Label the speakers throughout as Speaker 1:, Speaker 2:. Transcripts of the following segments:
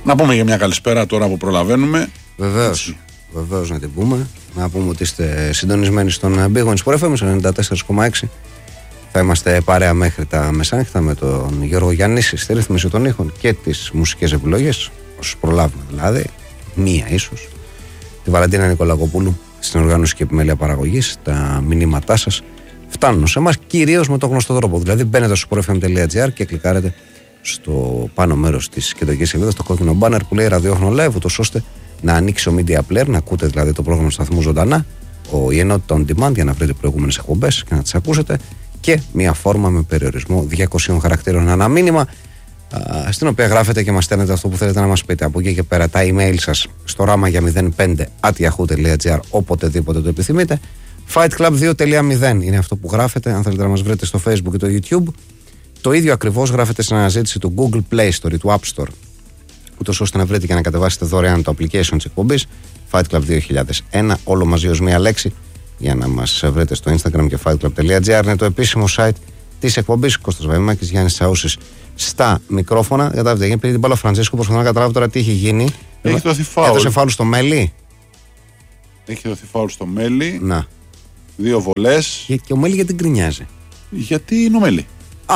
Speaker 1: Να πούμε για μια καλησπέρα τώρα που προλαβαίνουμε.
Speaker 2: Βεβαίως να την πούμε. Να πούμε ότι είστε συντονισμένοι στον Big One Sport FM 94,6. Θα είμαστε παρέα μέχρι τα μεσάνυχτα με τον Γιώργο Γιαννίση στη ρύθμιση των ήχων και τις μουσικές επιλογές, όσους προλάβουμε δηλαδή, μία ίσως. Τη Βαλαντίνα Νικολακοπούλου στην οργάνωση και επιμέλεια παραγωγής. Τα μηνύματά σας φτάνουν σε εμάς κυρίως με τον γνωστό τρόπο. Δηλαδή μπαίνετε στο sportfm.gr και κλικάρετε στο πάνω μέρος της κεντρικής σελίδας το κόκκινο banner που λέει ραδιόφωνο live, ούτως ώστε να ανοίξει ο media player, να ακούτε δηλαδή το πρόγραμμα του σταθμού ζωντανά, η ενότητα on demand για να βρείτε προηγούμενες εκπομπές και να τις ακούσετε, και μια φόρμα με περιορισμό 200 χαρακτήρων ανά μήνυμα, στην οποία γράφετε και μας στέλνετε αυτό που θέλετε να μας πείτε. Από εκεί και πέρα τα email σας στο rama05@yahoo.gr οποτεδήποτε το επιθυμείτε. Fightclub 2.0 είναι αυτό που γράφετε αν θέλετε να μας βρείτε στο Facebook και το YouTube. Το ίδιο ακριβώς γράφετε στην αναζήτηση του Google Play Store ή του App Store, ούτως ώστε να βρείτε και να κατεβάσετε δωρεάν το application της εκπομπής Fight Club 2001, όλο μαζί ως μία λέξη, για να μας βρείτε στο Instagram και fightclub.gr. Είναι το επίσημο site της εκπομπής. Κώστας Βαϊμάκης, Γιάννης Σαούσης στα μικρόφωνα. Καταλάβετε, έγινε πριν την μπάλα ο Φραντσίσκο, προσπαθώ να καταλάβω τώρα τι έχει γίνει.
Speaker 1: Έχει δοθεί φάουλ.
Speaker 2: Έδωσε φάουλ στο Μέλι.
Speaker 1: Έχει δοθεί φάουλ στο Μέλι.
Speaker 2: Να.
Speaker 1: 2 βολές.
Speaker 2: Και ο Μέλι γιατί γκρινιάζει?
Speaker 1: Γιατί είναι ο Μέλι.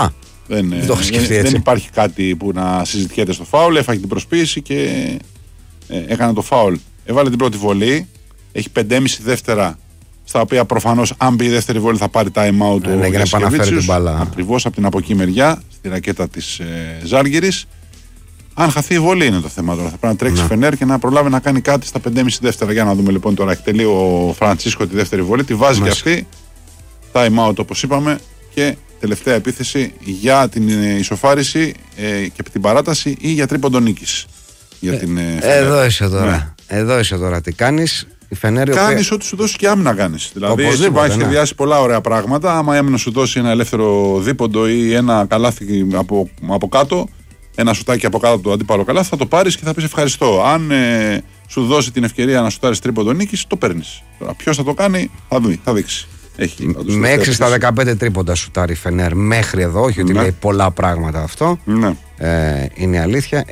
Speaker 1: Δεν υπάρχει κάτι που να συζητιέται στο φάουλ. Έφαγε την προσποίηση και έκανε το φάουλ. Έβαλε την πρώτη βολή. Έχει 5,5 δεύτερα, στα οποία προφανώς αν μπει η δεύτερη βολή θα πάρει time out ο Γιασκεβίτσιος, ακριβώς από την από εκεί μεριά, στη ρακέτα της Ζάλγκιρης. Αν χαθεί η βολή είναι το θέμα τώρα. Θα πρέπει να τρέξει Φενέρ και να προλάβει να κάνει κάτι στα 5,5 δεύτερα. Για να δούμε λοιπόν τώρα. Εκτελεί ο Φραντσίσκο τη δεύτερη βολή, τη βάζει και αυτή. Time out όπως είπαμε. Και τελευταία επίθεση για την ισοφάριση και την παράταση ή για τρίποντο νίκης.
Speaker 2: Εδώ είσαι τώρα. Ναι. Εδώ είσαι τώρα. Τι κάνεις?
Speaker 1: Κάνεις ό,τι σου δώσει και άμυνα κάνεις. Δηλαδή, εσύ πάει σχεδιάσει πολλά ωραία πράγματα. Άμα η άμυνα σου δώσει ένα ελεύθερο δίποντο ή ένα καλάθι από κάτω, ένα σουτάκι από κάτω από το αντίπαλο καλάθι, θα το πάρεις και θα πεις ευχαριστώ. Αν σου δώσει την ευκαιρία να σουτάρεις τρίποντο νίκης, το παίρνεις. Ποιος θα το κάνει, θα δείξει.
Speaker 2: Με 6 στα 15 τρίποντα σουτάρει Φενέρ μέχρι εδώ. Όχι ότι λέει πολλά πράγματα αυτό.
Speaker 1: Ναι.
Speaker 2: Είναι αλήθεια.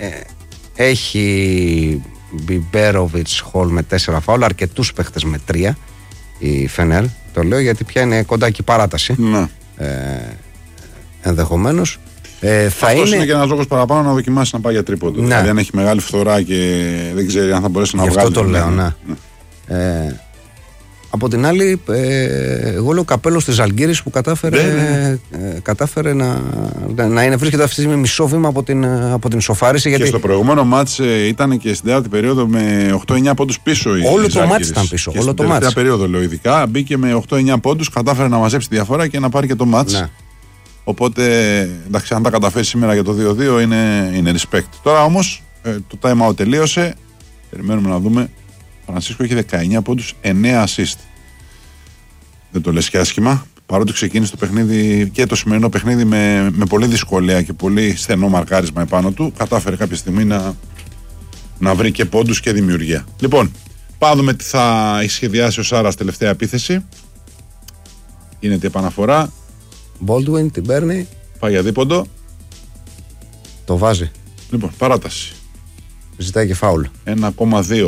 Speaker 2: Έχει Μπιμπέροβιτς Χολ με 4 φάουλ, αρκετούς παίχτες με 3 η Φενέρ. Το λέω γιατί πια είναι κοντά και η παράταση.
Speaker 1: Ναι.
Speaker 2: Ενδεχομένως.
Speaker 1: Αυτός είναι και ένας λόγος παραπάνω να δοκιμάσει να πάει για τρίποντο. Ναι. Δηλαδή αν έχει μεγάλη φθορά και δεν ξέρει αν θα μπορέσει να βγάλει.
Speaker 2: Αυτό το λέω, ναι. Από την άλλη, εγώ λέω καπέλο στη Ζαλγκίρης που κατάφερε να βρίσκεται αυτή τη στιγμή μισό βήμα από την σοφάριση.
Speaker 1: Και στο προηγούμενο μάτς ήταν και στην τέταρτη περίοδο με 8-9 πόντους πίσω.
Speaker 2: Όλο το μάτς ήταν πίσω.
Speaker 1: Όλο το μάτς. Στην περίοδο λέω ειδικά. Μπήκε με 8-9 πόντους, κατάφερε να μαζέψει τη διαφορά και να πάρει και το μάτς. Ναι. Οπότε, εντάξει, αν τα καταφέρει σήμερα για το 2-2 είναι respect. Τώρα όμως το time out τελείωσε. Περιμένουμε να δούμε. Ο Φρανσίσκο έχει 19 πόντους, 9 assist. Δεν το λες και άσχημα. Παρότι ξεκίνησε το παιχνίδι και το σημερινό παιχνίδι με πολύ δυσκολία και πολύ στενό μαρκάρισμα επάνω του, κατάφερε κάποια στιγμή να βρει και πόντους και δημιουργία. Λοιπόν, πάμε δούμε τι θα σχεδιάσει ο Σάρας τελευταία επίθεση. Γίνεται η επαναφορά.
Speaker 2: Baldwin την παίρνει.
Speaker 1: Πάει για δίποντο.
Speaker 2: Το βάζει.
Speaker 1: Λοιπόν, παράταση.
Speaker 2: Ζητάει και φάουλ.
Speaker 1: 1,2.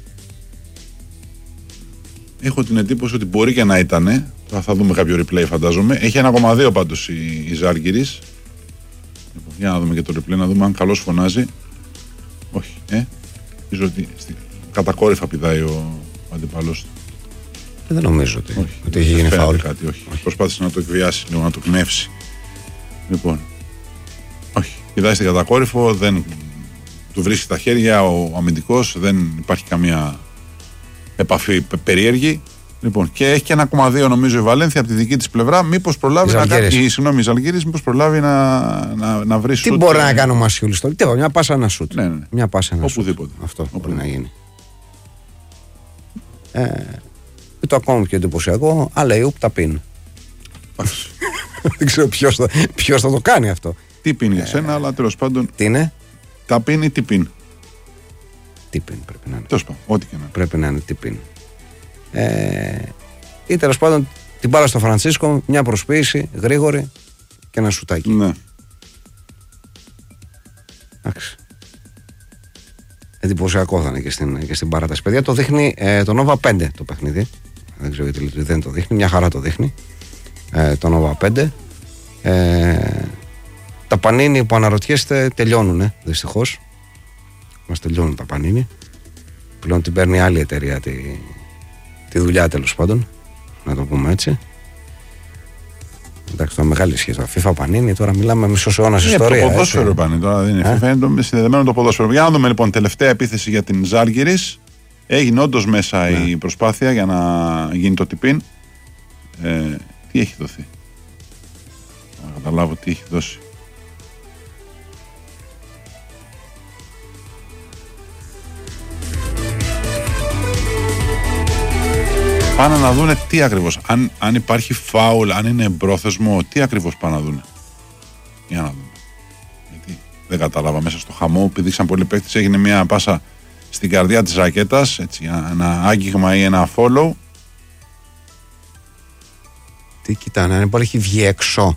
Speaker 1: Έχω την εντύπωση ότι μπορεί και να ήταν. Θα δούμε κάποιο replay, φαντάζομαι. Έχει 1,2 πάντως η Ζάλγκιρης. Για να δούμε και το replay, να δούμε αν καλώς φωνάζει. Όχι. Νομίζω ότι κατακόρυφα πηδάει ο αντιπαλός του.
Speaker 2: Δεν νομίζω ότι έχει γίνει φάουλ.
Speaker 1: Όχι. Προσπάθησε να το εκβιάσει, να το πνεύσει. Λοιπόν. Όχι. Πηδάει στην κατακόρυφο, δεν του βρίσκει τα χέρια ο αμυντικός, δεν υπάρχει καμία επαφή περίεργη. Λοιπόν, και έχει και 1,2 νομίζω η Βαλένθια από τη δική της πλευρά. Μήπως προλάβει να κάνει. Η Ζαλγκίρης, μήπως προλάβει να βρει σουτ.
Speaker 2: Τι μπορεί να κάνει ο Μασιούλης τώρα? Τι, μια πάσα, ένα σουτ.
Speaker 1: Ναι.
Speaker 2: Μια πάσα, ένα
Speaker 1: οπουδήποτε.
Speaker 2: Σουτ. Αυτό μπορεί να γίνει. Το ακόμα πιο εντυπωσιακό, αλλά η ουπ τα πίν. Δεν ξέρω ποιος θα το κάνει αυτό.
Speaker 1: Τι πίν για σένα, αλλά τέλος πάντων.
Speaker 2: Τι είναι?
Speaker 1: Τα πίν ή τι πίν?
Speaker 2: Τι πίν πρέπει να είναι.
Speaker 1: Τέλος πάντων, ό,τι και να είναι.
Speaker 2: Πρέπει να είναι τι πίν. Ή τέλος πάντων την μπάλα στο Φραντσίσκο, μια προσποίηση γρήγορη και ένα σουτάκι.
Speaker 1: Ναι.
Speaker 2: Εντάξει. εντυπωσιακό θα είναι και στην παράταση. Παιδιά, το δείχνει το Nova 5 το παιχνίδι. Δεν ξέρω γιατί δεν το δείχνει. Μια χαρά το δείχνει το Nova 5. Τα πανίνι που αναρωτιέστε τελειώνουν, δυστυχώς. Μας τελειώνουν τα πανίνι. Πλέον την παίρνει άλλη εταιρεία τη δουλειά, τέλος πάντων. Να το πούμε έτσι. Εντάξει, το μεγάλη σχέση. FIFA Πανίνι, τώρα μιλάμε μισός αιώνας ιστορία.
Speaker 1: Το ποδόσφαιρο Πανίνι, τώρα δεν είναι FIFA, είναι συνδεδεμένο το ποδόσφαιρο. Για να δούμε λοιπόν, τελευταία επίθεση για την Ζάλγκιρις. Έγινε όντως μέσα η προσπάθεια για να γίνει το τυπίν. Τι έχει δοθεί? Να καταλάβω τι έχει δώσει. Πάνε να δούνε τι ακριβώς, αν υπάρχει φάουλ, αν είναι εμπρόθεσμο, τι ακριβώς πάνε να δούνε. Για να δούμε. Γιατί δεν κατάλαβα μέσα στο χαμό, επειδή πηδήξαν πολλοί παίκτες, έγινε μια πάσα στην καρδιά της ρακέτας, έτσι, ένα άγγιγμα ή ένα follow.
Speaker 2: Τι κοιτάνε, αν υπάρχει βγει έξω.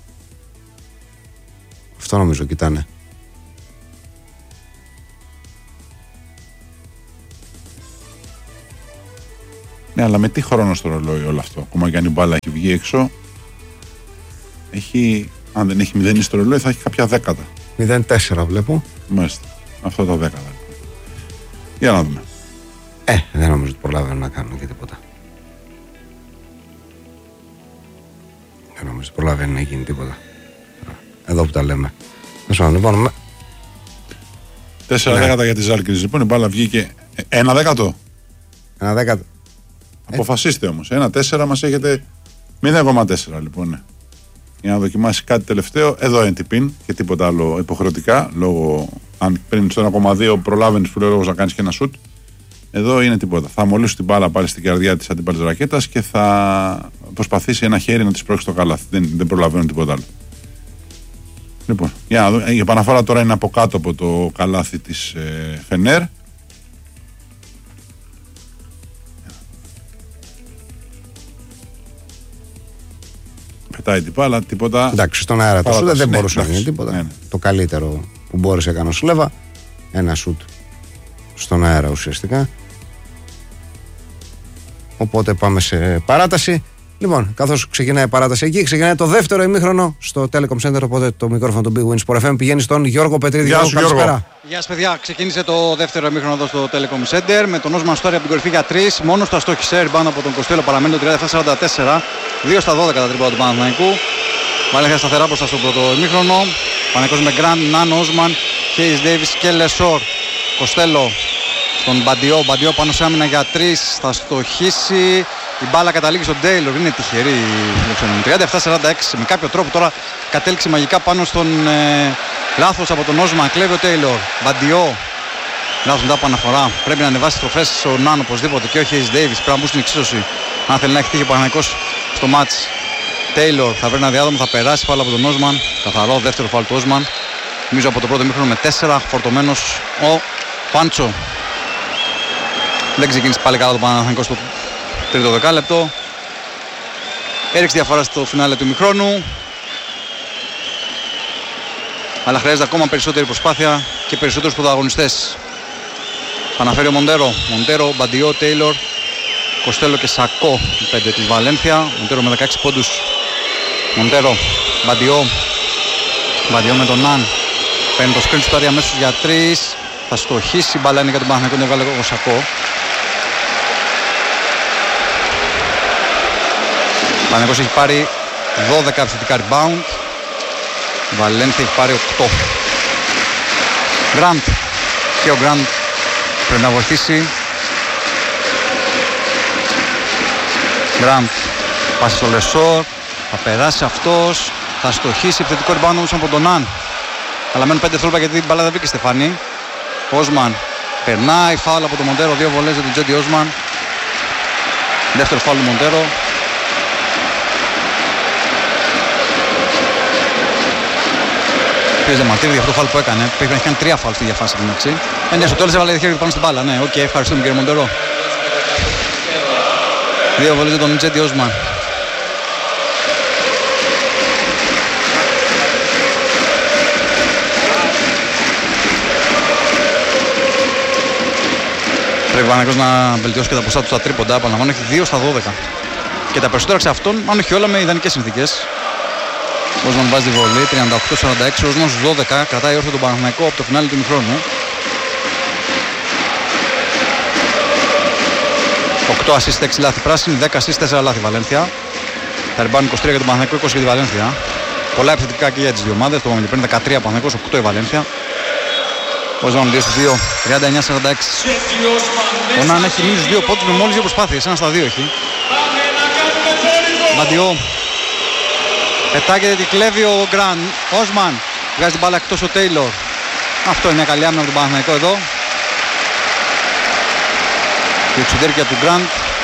Speaker 2: Αυτό νομίζω κοιτάνε.
Speaker 1: Ναι, αλλά με τι χρόνο στο ρολόι όλο αυτό? Ακόμα και αν η μπάλα έχει βγει έξω, αν δεν έχει μηδένει στο ρολόι, θα έχει κάποια δέκατα.
Speaker 2: 0-4 βλέπω.
Speaker 1: Μάλιστα. Αυτό τα δέκατα. Για να δούμε.
Speaker 2: Δεν νομίζω ότι προλάβαινε να κάνουν και τίποτα. Δεν νομίζω ότι προλάβαινε να γίνει τίποτα. Εδώ που τα λέμε. Λοιπόν,
Speaker 1: 4 δέκατα για τη Ζάλγκιρις. Λοιπόν, η μπάλα βγήκε 1 δέκατο.
Speaker 2: 1 δέκατο.
Speaker 1: Αποφασίστε όμως. 1-4 μας έχετε 0,4 λοιπόν. Ναι. Για να δοκιμάσει κάτι τελευταίο. Εδώ είναι τυπίν και τίποτα άλλο υποχρεωτικά. Λόγω, αν πριν στο 1,2 προλάβαινες που λέω να κάνεις και ένα σουτ. Εδώ είναι τίποτα. Θα μολύσει την μπάλα πάλι στην καρδιά της αντίπαλης ρακέτας και θα προσπαθήσει ένα χέρι να της πρόξει το καλάθι. Δεν προλαβαίνουν τίποτα άλλο. Λοιπόν, για να δούμε. Η επαναφορά τώρα είναι από κάτω από το καλάθι της Φενέρ. Πετάει την μπάλα, τίποτα.
Speaker 2: Εντάξει, στον αέρα το σούτ δεν μπορούσε να γίνει τίποτα. Ναι. Το καλύτερο που μπόρεσε να κάνει ο Σουλέβα. Ένα σούτ στον αέρα ουσιαστικά. Οπότε πάμε σε παράταση. Λοιπόν, καθώς ξεκινάει η παράταση εκεί, ξεκινάει το δεύτερο ημίχρονο στο Telecom Center. Οπότε το μικρόφωνο του Big Win Sport FM πηγαίνει στον Γιώργο Πετρίδη.
Speaker 1: Γεια σου, Γιώργο.
Speaker 3: Γεια σας, παιδιά. Ξεκίνησε το δεύτερο ημίχρονο εδώ στο Telecom Center με τον Όσμαν Στόρι από την κορυφή για 3. Μόνο στα στόχισε rebound από τον Κοστέλο Παλαμένου 37-44. 2 στα 12 τα τρίποτα του Παναθηναϊκού. Βαλένθια σταθερά μπροστά στο πρώτο ημίχρονο. Παναθηναϊκός με Γκραντ, Νάνο, Όσμαν, Χέις Ντέιβις και Λεσόρ. Κοστέλο στον Μπαντιό. Μπαντιό πάνω σε άμυνα για 3. Θα στοχίσει. Η μπάλα καταλήγει στον Τέιλορ. Είναι τυχερή η 37-46. Με κάποιο τρόπο τώρα κατέληξε μαγικά πάνω στον λάθος από τον Όσμαν. Κλέβει ο Τέιλορ. Μπαντιό. Λάθος μετά από αναφορά. Πρέπει να ανεβάσει τροφές ο Νάν οπωσδήποτε και όχι ο Ντέιβις. Πρέπει να μπουν στην εξίσωση. Αν θέλει να έχει τύχει ο Παναθηναϊκός στο μάτς. Τέιλορ θα βρει ένα διάδρομο, θα περάσει πάλι από τον Όσμαν. Καθαρό δεύτερο φάουλ του Όσμαν. Νομίζω από το πρώτο μήχρονο με 4. Φορτωμένος ο Πάντσο. Δεν ξεκίνησε πάλι καλά το Παναθηναϊκός στο τρίτο δεκάλεπτο. Έριξε διαφορά στο φινάλε του ημιχρόνου. Αλλά χρειάζεται ακόμα περισσότερη προσπάθεια και περισσότερους πρωταγωνιστές. Αναφέρει ο Μοντέρο. Μοντέρο, Μπαντιό, Τέιλορ, Κοστέλο και Σακό. 5 της Βαλένθια. Μοντέρο με 16 πόντους. Μοντέρο, Μπαντιό. Μπαντιό με τον Ναν. Παίρνει το screen του αμέσως για 3. Θα στοχίσει. Μπαλά είναι για τον Παναθηναϊκό. Δεν βγάλε ο Σακό. Ο Παναθηναϊκός έχει πάρει 12 επιθετικά rebound. Η Βαλένθια έχει πάρει 8. Γκραντ. Και ο Γκραντ πρέπει να βοηθήσει. Γκραντ. Πάση στο Λεσόρ. Θα περάσει αυτός. Θα στοχίσει επιθετικό rebound όμως από τον Ναν. Αλλά μένουν 5 δευτερόλεπτα γιατί την μπάλα δεν βρήκε Στεφάνη. Όσμαν περνάει. Φάουλ από τον Μοντέρο. 2 βολές για τον Τζέντι Όσμαν. Δεύτερο φάουλ του Μοντέρο. Πήρε μαρτύρι για αυτό το φάουλ που έκανε. Πρέπει να έχει κάνει 3 φάουλ στη διαφάση από την αξή. Ναι, στο τέλος έβαλε χέρι πάνω στην μπάλα. Ναι, οκ, ευχαριστούμε κύριε Μοντέρο. 2 βολές για τον Τζέντι Όσμαν. Πρέπει ο Παναθηναϊκός να βελτιώσει και τα ποσά του στα τρίποντα. Επαναλαμβάνω, έχει 2 στα 12. Και τα περισσότερα σε αυτόν, αν όχι όλα, με ιδανικές συνθήκες. Ο Όσμαν βάζει τη βολή, 38-46, ο Όσμαν 12, κρατάει όρθιο τον Παναθηναϊκό από το φινάλι του ημιχρόνου. 8 assist, 6 λάθη πράσινη, 10 assist, 4 λάθη Βαλένθια. Τα rebound 23 για τον Παναθηναϊκό, 20 για τη Βαλένθια. Πολλά επιθετικά και για τις δύο ομάδες, το είπαμε πριν, 13 Παναθηναϊκός, 8 η Βαλένθια. Ο Όσμαν 2 στους 2, 39-46. Ο Ναν έχει μείνει στους 2 πόντους με μόλις 2 προσπάθειες, 1 στα 2 έχει. Μπαντιό. Πετάγεται, την κλέβει ο Γκραντ. Όσμαν βγάζει την μπάλα εκτός ο Τέιλορ. Αυτό είναι μια καλή άμυνα από τον Παναθηναϊκό εδώ. Η εξωτερική του Γκραντ.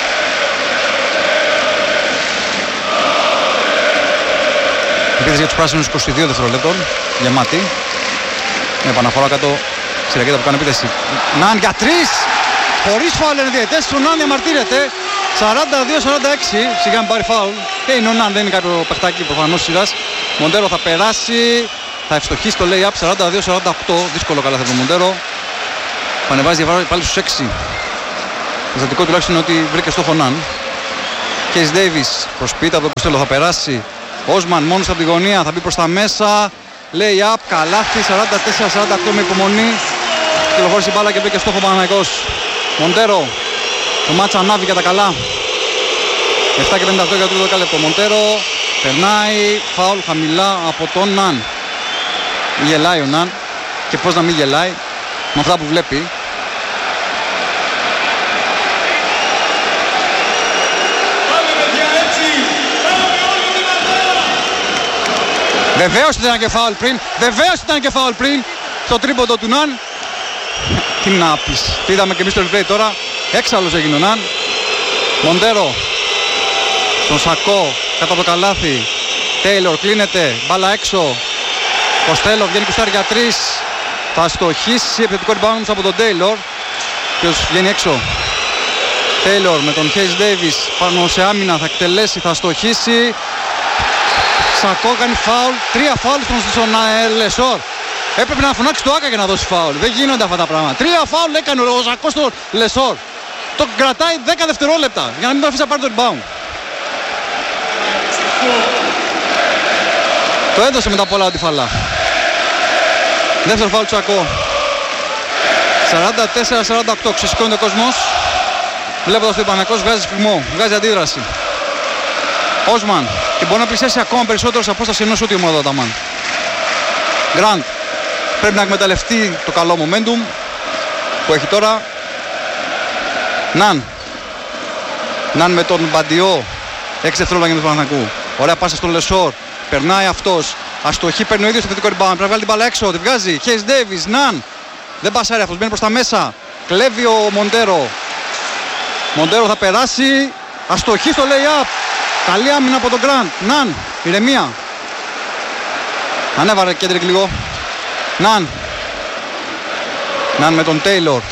Speaker 3: Επίθεση για τους πράσινους 22 δευτερολέπτων. Γεμάτη. Με επαναφορά κάτω στη ρακέτα που κάνει επίθεση. Ναν για 3. Χωρίς φάουλ είναι διαιτές. Ο Ναν διαμαρτύρεται. 42-46. Σιγά μην πάρει φάουλ. Και είναι ο Ναν, δεν είναι κάποιο παιχτάκι προφανώς σειράς. Μοντέρο θα περάσει. Θα ευστοχίσει το lay-up. 42-48. Δύσκολο καλά θα το Μοντέρο. Πανεβάζει πάλι στους 6. Το θετικό τουλάχιστον είναι ότι βρήκε στόχο Ναν. Κέις Ντέιβις προσποιείται από το Κοστέλο. Θα περάσει. Όσμαν μόνος από τη γωνία. Θα μπει προς τα μέσα. Lay-up. Καλάθι. 44-48 με υπομονή. Κυκλοφόρησε η μπάλα και βρήκε στόχο Παναθηναϊκός. Μοντέρο. Το μάτσα ανάβει για τα καλά. 7 και 58 για το τρίτο δεκάλεπτο. Μοντέρο περνάει. Φάουλ χαμηλά από τον Ναν. Γελάει ο Ναν. Και πώς να μην γελάει με αυτά που βλέπει. Βεβαίως ήταν και φάουλ πριν. Βεβαίως ήταν και φάουλ πριν. Στο τρίποντο του Ναν. Τι να πεις. Τι είδαμε και εμείς στο replay τώρα. Έξαλλος έγινε ο Ναν. Μοντέρο. Στον Σακό. Κάτω από το καλάθι. Τέιλορ κλείνεται. Μπάλα έξω. Κοστέλο βγαίνει κουστάρι για 3. Θα στοχίσει επιθετικό rebound από τον Τέιλορ. Ποιος βγαίνει έξω. Τέιλορ με τον Χέις Ντέιβις πάνω σε άμυνα. Θα εκτελέσει. Θα στοχίσει. Σακό κάνει φάουλ. 3 φάουλ στον Λεσόρ. Έπρεπε να φωνάξει το Άκα για να δώσει φάουλ. Δεν γίνονται αυτά τα πράγματα. 3 φάουλ έκανε ο Σακό στο Λεσόρ. Το κρατάει 10 δευτερόλεπτα για να μην το αφήσει να πάρει το rebound. Το έδωσε μετά από όλα αντιφαλά. Δεύτερο φάουλ του Σακό. 44-48. Ξεσηκώνεται ο κόσμος. Βλέποντας το Παναθηναϊκός βγάζει σπλημό. Βγάζει αντίδραση. Όσμαν. Και μπορεί να πλησιάσει ακόμα περισσότερο σε απόσταση ενός ούτε η ομάδα Αταμάν. Γκραντ. Πρέπει να εκμεταλλευτεί το καλό momentum που έχει τώρα. Ναν. Ναν με τον Μπαντιό. 6 δευτερόλεπτα για τον Παναθηναϊκού. Ωραία πάσα στον Λεσόρ. Περνάει αυτός. Αστοχή, παίρνει ο ίδιος το θετικό rebound. Πρέπει να βγάλει την μπάλα έξω. Τη βγάζει. Χέις Ντέιβις. Ναν. Δεν πασάρει αυτός. Μπαίνει προς τα μέσα. Κλέβει ο Μοντέρο. Μοντέρο θα περάσει. Αστοχή στο lay-up. Καλή άμυνα από τον Γκραντ. Ναν. Ηρεμία. Ανέβαρε κέντρικ λίγο. Ναν. Ναν με τον Τέιλορ.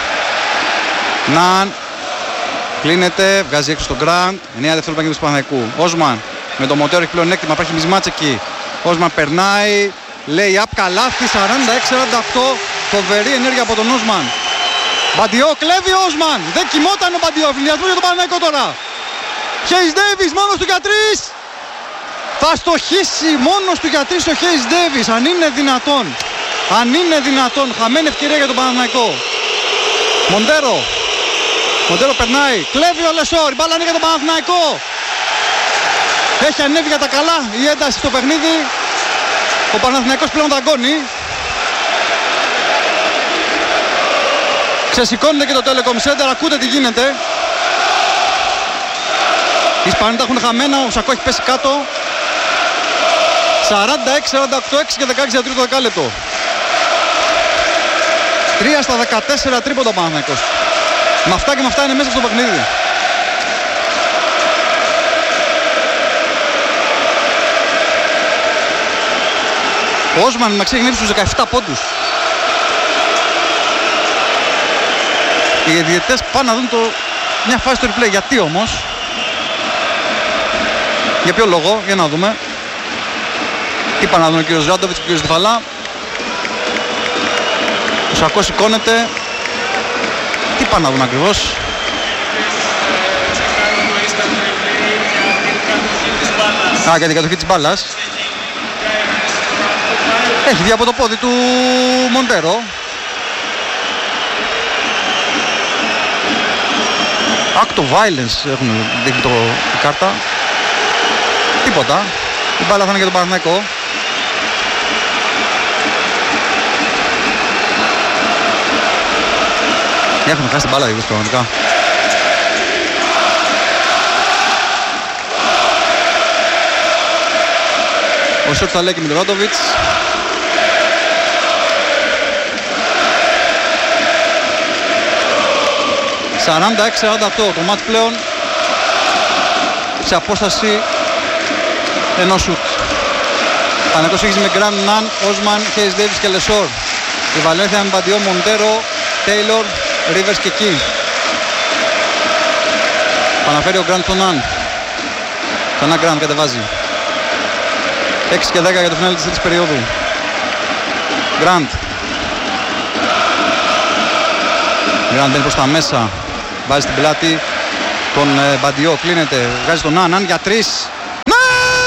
Speaker 3: Ναν. Κλείνεται. Βγάζει έξω τον Γκραντ. 9 δευτερόλεπτα για του Παναθηναϊκού. Όσμαν. Με τον Μοντέρο έχει πλέον έκτημα. Υπάρχει μισμάτς εκεί. Όσμαν περνάει. Lay-up. Καλάθι. 46-48. Φοβερή ενέργεια από τον Όσμαν. Μπαντιό. Κλέβει ο Όσμαν. Δεν κοιμόταν ο Μπαντιό. Φιλιασμό για τον Παναθηναϊκό τώρα. Χέις Ντέιβις μόνος του για 3. Θα στοχίσει μόνος του για 3 ο Χέις Ντέιβις. Αν είναι δυνατόν. Αν είναι δυνατόν. Χαμένη ευκαιρία για τον Παναθηναϊκό. Μοντέρο. Μοντέρο περνάει. Κλέβει ο Λεσόρ. Η μπάλα είναι για τον Παναθηναϊκό. Έχει ανέβει για τα καλά η ένταση στο παιχνίδι. Ο Παναθηναϊκός πλέον δαγκώνει. Ξεσηκώνεται και το Telecom Center. Ακούτε τι γίνεται. Οι Ισπανοί τα έχουν χαμένα. Ο Σακό έχει πέσει κάτω. 46-48, 6 και 16 για τρίτο δεκάλεπτο. 3 στα 14 τρίποντα ο Παναθηναϊκός. Με αυτά και με αυτά είναι μέσα στο παιχνίδι. Ο Όσμαν με ξεκινήσει στους 17 πόντους. Οι διαιτητές πάνε να δουν μια φάση στο replay. Γιατί όμως? Για ποιο λόγο? Για να δούμε. Είπα να δουν ο κύριος Ζάντοβιτς και ο κύριος Διφαλά. Ο Σακός σηκώνεται. Τι πάμε να δούμε ακριβώς. Για την κατοχή της μπάλας. Έχει βγει από το πόδι του Μοντέρο. Act of violence έχουν δείχνει η κάρτα. Τίποτα. Η μπάλα θα είναι για τον Παναθηναϊκό. Έχουν χάσει την μπάλα δίπλα πραγματικά. Ο Σότς θα λέει και Μιλοράντοβιτς. 46-48 το μάτς πλέον σε απόσταση ενός σουτ. Παναθηναϊκός έχει με Γκραντ, Ναν, Όσμαν, Χέις Ντέιβις και Λεσόρ. Η Βαλένθια με Μπαντιό, Μοντέρο, Τέιλορ, Ρίβερς και Κι. Παναφέρει ο Γκραντ τον Ναν. Ξανά Γκραντ κατεβάζει. 6 και 10 για το φινάλι της τρίτης περίοδου. Γκραντ. Γκραντ μπαίνει προς τα μέσα. Βάζει στην πλάτη τον Μπαντιό. Κλείνεται. Βγάζει τον Ναν για 3. Ναι!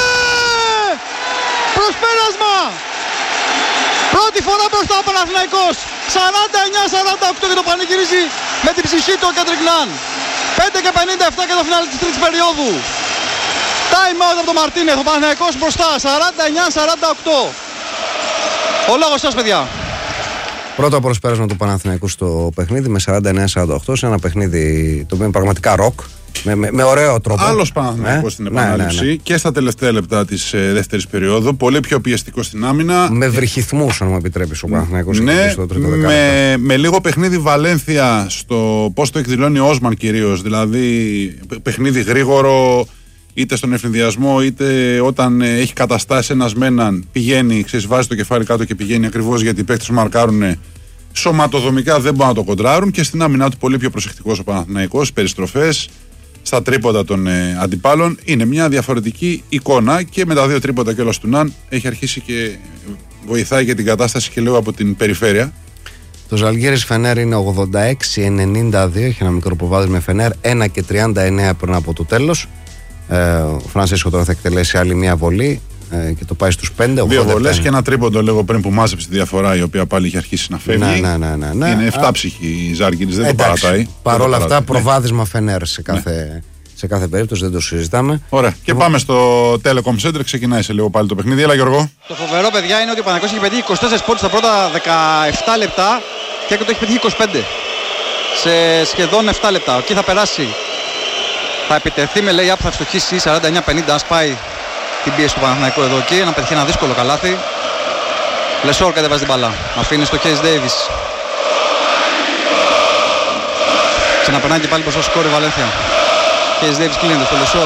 Speaker 3: Προσπέρασμα! Πρώτη φορά μπροστά ο Παναθηναϊκός. 49-48 και το πανηγυρίζει με την ψυχή του ο Κέντρικ Ναν. 5 και 57 και το φινάλι της τρίτης περίοδου. Time out από τον Μαρτίνεθ. Ο Παναθηναϊκός μπροστά. 49-48. Ο λόγος σας, παιδιά.
Speaker 2: Πρώτο προσπέρασμα του Παναθηναϊκού στο παιχνίδι με 49-48 σε ένα παιχνίδι το οποίο είναι πραγματικά ροκ. Με ωραίο τρόπο.
Speaker 1: Άλλος Παναθηναϊκός στην επανάληψη και στα τελευταία λεπτά της δεύτερης περίοδου. Πολύ πιο πιεστικό στην άμυνα.
Speaker 2: Με βρυχυθμούς, αν μου επιτρέπεις, ο Παναθηναϊκός.
Speaker 1: Ναι, στο τρίτο με λίγο παιχνίδι Βαλένθια στο πώς το εκδηλώνει ο Όσμαν κυρίως. Δηλαδή παιχνίδι γρήγορο, είτε στον ευνηδιασμό είτε όταν έχει καταστάσει ένας με έναν. Πηγαίνει, βάζει το κεφάλι κάτω και πηγαίνει ακριβώς γιατί οι παίκτες μαρκάρουν. Σωματοδομικά δεν μπορούν να το κοντράρουν και στην άμυνά του πολύ πιο προσεκτικός ο Παναθηναϊκός. Περιστροφές στα τρίποντα των αντιπάλων. Είναι μια διαφορετική εικόνα και με τα δύο τρίποντα κιόλας του Ναν έχει αρχίσει και βοηθάει για την κατάσταση και λέω από την περιφέρεια.
Speaker 2: Το Ζαλγκίρις Φενέρ είναι 86-92, έχει ένα μικρό προβάδισμα με Φενέρ, 1 και 39 πριν από το τέλος. Ο Φρανσίσκο τώρα θα εκτελέσει άλλη μια βολή και το πάει στους 5.
Speaker 1: Δύο βολές και ένα τρίποντο λίγο πριν που μάζεψε τη διαφορά, η οποία πάλι είχε αρχίσει να φεύγει.
Speaker 2: Ναι.
Speaker 1: Είναι 7ψυχη η Ζάλγκιρις, δεν το παρατάει.
Speaker 2: Παρ' όλα αυτά, προβάδισμα Φενέρ σε κάθε περίπτωση, δεν το συζητάμε.
Speaker 1: Ωραία. Και πάμε στο Telecom Center. Ξεκινάει σε λίγο πάλι το παιχνίδι. Έλα, Γιώργο.
Speaker 3: Το φοβερό, παιδιά, είναι ότι ο Παναθηναϊκός έχει πετύχει 24 πόντους στα πρώτα 17 λεπτά και έκτοτε έχει πετύχει 25 σε σχεδόν 7 λεπτά. Εκεί θα περάσει. Θα επιτεθεί με lay-up, θα ευστοχίσει 49-50. Ας πάει την πίεση του Παναθηναϊκού εδώ εκεί. Να πετύχει ένα δύσκολο καλάθι. Λεσόρ κατεβάζει την μπαλά. Αφήνει στο Χέις Ντέιβις. Ξαναπερνάει και πάλι μπροστά στο σκόρ η Βαλένθια. Χέις Ντέιβις κλείνεται στο Λεσόρ.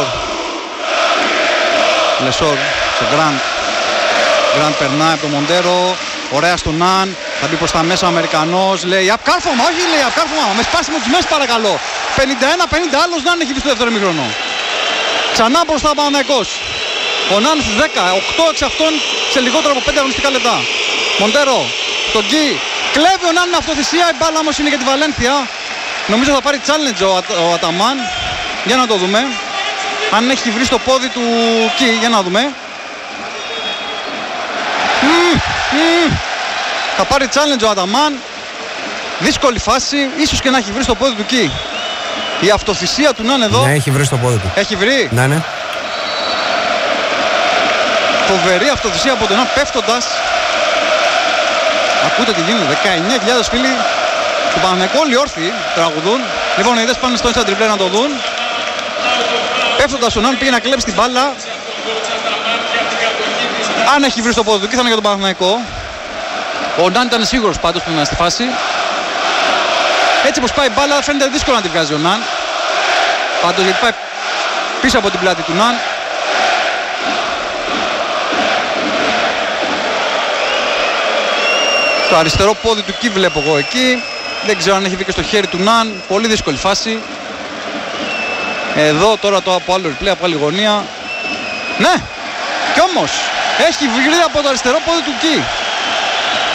Speaker 3: Λεσόρ στο Γκραντ. Γκραντ περνάει από το Μοντέρο. Ωραία στον Ναν. Θα μπει προς τα μέσα ο Αμερικανός. Λέει απ' κάρφωμα, όχι λέει απ' κάρφωμα. Με σπάσιμο της μέσης παρακαλώ. 51-50 άλλος Ναν έχει μπει στο δεύτερο ημίχρονο. Ξανά μπροστά ο Παναθηναϊκός. Ο Ναν στους 10, 8 εξ αυτών σε λιγότερο από 5 αγωνιστικά λεπτά. Μοντέρο, τον Κι. Κλέβει ο Ναν με αυτοθυσία. Η μπάλα όμως είναι για τη Βαλένθια. Νομίζω θα πάρει challenge ο Αταμάν. Για να το δούμε. Αν έχει βρει στο πόδι του Κι, για να δούμε. Θα πάρει challenge ο Αταμάν. Δύσκολη φάση. Ίσως και να έχει βρει στο πόδι του Κι. Η αυτοθυσία του Ναν εδώ.
Speaker 2: Ναι, έχει βρει στο πόδι του.
Speaker 3: Έχει βρει.
Speaker 2: Ναι.
Speaker 3: Φοβερή αυτοθυσία από τον Ναν πέφτοντας. Ακούτε τι γίνεται. 19.000 φίλοι του Παναθηναϊκού όλοι όρθιοι τραγουδούν. Λοιπόν, οι είδες πάνε στο Insta Triple να το δουν. Πέφτοντας ο Ναν πήγε να κλέψει την μπάλα. Αν έχει βρει στο πόδι του, και θα είναι για τον Παναθηναϊκό. Ο Ναν ήταν σίγουρος πάντως που είναι στη φάση. Έτσι πως πάει η μπάλα φαίνεται δύσκολο να τη βγάζει ο Ναν. Πάντως γιατί πάει πίσω από την πλάτη του Ναν. Το αριστερό πόδι του Κι βλέπω εγώ εκεί. Δεν ξέρω αν έχει βγει και στο χέρι του Ναν. Πολύ δύσκολη φάση. Εδώ τώρα το από άλλο replay, από άλλη γωνία. Ναι! Κι όμως έχει βγει από το αριστερό πόδι του Κι.